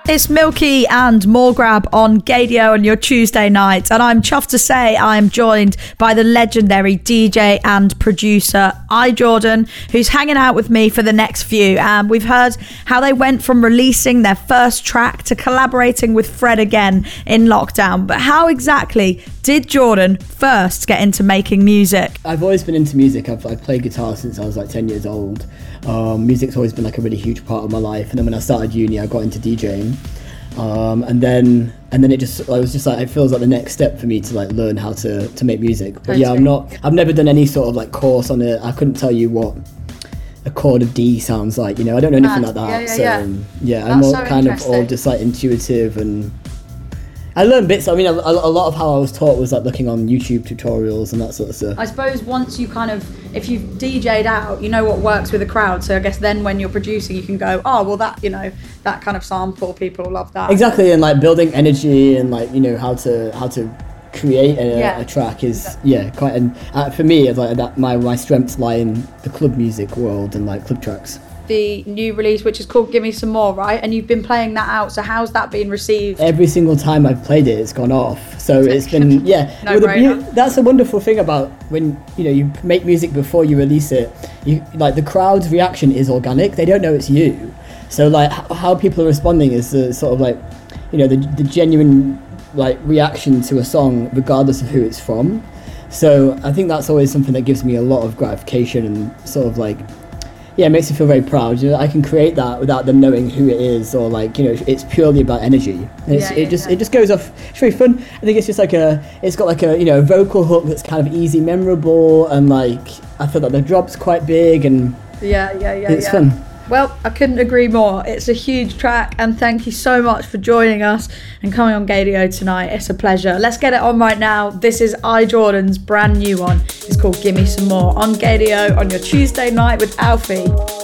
It's Milky and Morgrab on Gadio on your Tuesday night, and I'm chuffed to say I am joined by the legendary DJ and producer iJordan, who's hanging out with me for the next few. We've heard how they went from releasing their first track to collaborating with Fred again in lockdown, but how exactly did Jordan first get into making music? I've always been into music. I've played guitar since I was like 10 years old. Music's always been like a really huge part of my life, and then when I started uni I got into DJing, and then I was just like, it feels like the next step for me to like learn how to make music. But yeah, I've never done any sort of like course on it. I couldn't tell you what a chord of D sounds like, you know. I don't know anything like that. Yeah, I'm more so kind of all just like intuitive, and I learned bits. I mean, a lot of how I was taught was like looking on YouTube tutorials and that sort of stuff. I suppose once you kind of, if you've DJ'd out, you know what works with a crowd. So I guess then when you're producing, you can go, oh, well, that, you know, that kind of sample, people love that. Exactly, and like building energy and like, you know, how to create a track is quite. And for me, it's like that. My strengths lie in the club music world and like club tracks. The new release, which is called Give Me Some More, right? And you've been playing that out, so how's that been received? Every single time I've played it, it's gone off. So it's been, that's a wonderful thing about when, you know, you make music before you release it. You like, the crowd's reaction is organic. They don't know it's you. So like how people are responding is sort of like, you know, the genuine like reaction to a song regardless of who it's from. So I think that's always something that gives me a lot of gratification and sort of like, yeah, it makes me feel very proud. You know, I can create that without them knowing who it is, or like, you know, it's purely about energy. And it just goes off. It's very fun. I think it's just like it's got like a, you know, a vocal hook that's kind of easy, memorable, and like I feel like the drop's quite big, and it's fun. Well, I couldn't agree more. It's a huge track, and thank you so much for joining us and coming on Gadio tonight. It's a pleasure. Let's get it on right now. This is iJordan's brand new one. It's called Gimme Some More on Gadio on your Tuesday night with Alfie.